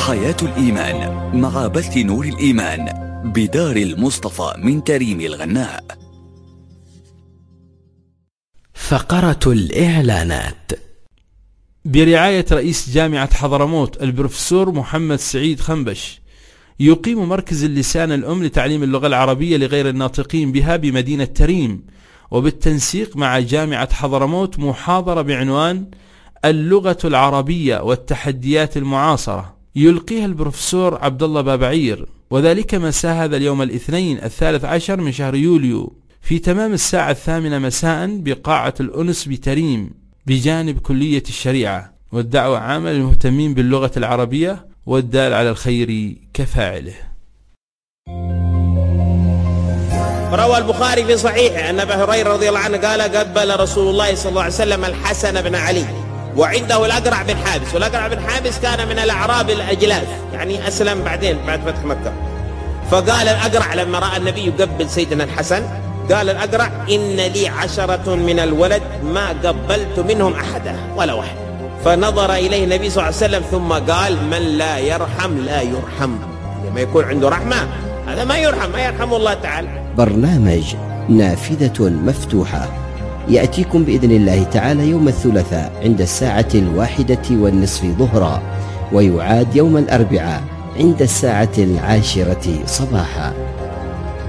حياة الإيمان مع بث نور الإيمان بدار المصطفى من تريم الغناء. فقرة الإعلانات برعاية رئيس جامعة حضرموت البروفيسور محمد سعيد خنبش، يقيم مركز اللسان الأم لتعليم اللغة العربية لغير الناطقين بها بمدينة تريم، وبالتنسيق مع جامعة حضرموت محاضرة بعنوان اللغة العربية والتحديات المعاصرة، يلقيها البروفيسور عبد الله بابعير، وذلك مساء هذا اليوم الاثنين 13 من شهر يوليو في تمام الساعة 8 مساء بقاعة الأنس بتريم بجانب كلية الشريعة. والدعوة عامة للمهتمين باللغة العربية والدال على الخير كفاعله. روى البخاري في صحيحه أن أبا هريرة رضي الله عنه قال: قبل رسول الله صلى الله عليه وسلم الحسن بن علي وعنده الأقرع بن حابس، والأقرع بن حابس كان من الأعراب الأجلاف، يعني أسلم بعدين بعد فتح مكة. فقال الأقرع لما رأى النبي يقبل سيدنا الحسن، قال الأقرع: إن لي 10 من الولد ما قبلت منهم أحدا ولا واحد. فنظر إليه النبي صلى الله عليه وسلم ثم قال: من لا يرحم لا يرحم. لما يكون عنده رحمة هذا ما يرحم، ما يرحمه الله تعالى. برنامج نافذة مفتوحة يأتيكم بإذن الله تعالى يوم الثلاثاء عند الساعة 1:30 ظهرا، ويعاد يوم الأربعاء عند الساعة 10 صباحا.